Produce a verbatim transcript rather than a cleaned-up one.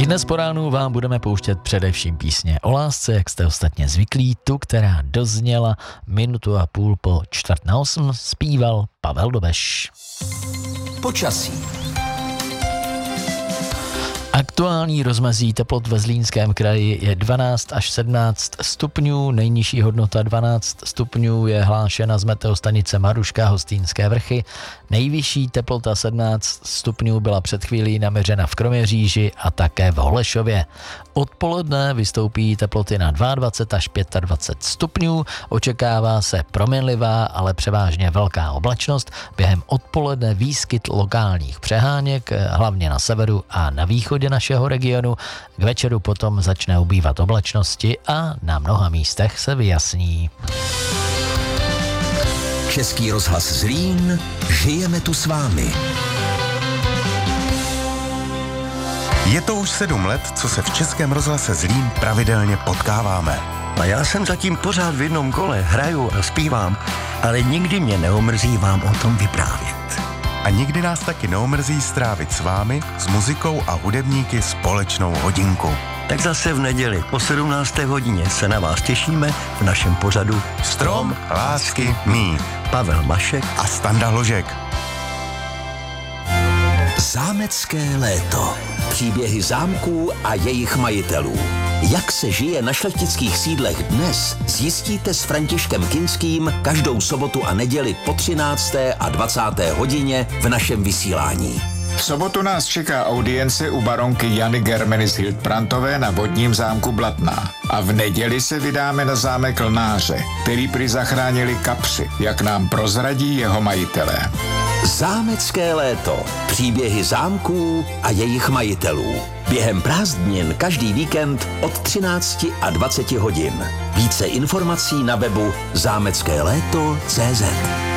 I dnes po ránu vám budeme pouštět především písně o lásce, jak jste ostatně zvyklí, tu, která dozněla minutu a půl po čtvrt na osm, zpíval Pavel Dobeš. Počasí. Aktuální rozmezí teplot ve Zlínském kraji je dvanáct až sedmnáct stupňů, nejnižší hodnota dvanáct stupňů je hlášena z meteostanice Maruška, Hostýnské vrchy, nejvyšší teplota sedmnáct stupňů byla před chvílí naměřena v Kroměříži a také v Holešově. Odpoledne vystoupí teploty na dvacet dva až dvacet pět stupňů, očekává se proměnlivá, ale převážně velká oblačnost, během odpoledne výskyt lokálních přeháněk, hlavně na severu a na východě našeho regionu. K večeru potom začne ubývat oblačnosti a na mnoha místech se vyjasní. Český rozhlas Zlín, žijeme tu s vámi. Je to už sedm let, co se v Českém rozhlase Zlín pravidelně potkáváme. A já jsem zatím pořád v jednom kole, hraju a zpívám, ale nikdy mě neomrzí vám o tom vyprávět. A nikdy nás taky neomrzí strávit s vámi, s muzikou a hudebníky společnou hodinku. Tak zase v neděli po sedmnácté hodině se na vás těšíme v našem pořadu Strom lásky mý. Pavel Mašek a Standa Hložek. Zámecké léto. Příběhy zámků a jejich majitelů. Jak se žije na šlechtických sídlech dnes, zjistíte s Františkem Kinským každou sobotu a neděli po třinácté a dvacáté hodině v našem vysílání. V sobotu nás čeká audience u baronky Jany Germenis Hildbrandtové na vodním zámku Blatná. A v neděli se vydáme na zámek Lnáře, který prý zachránili kapři, jak nám prozradí jeho majitelé. Zámecké léto. Příběhy zámků a jejich majitelů. Během prázdnin každý víkend od třinácti a dvaceti hodin. Více informací na webu zámecké léto tečka cé zet.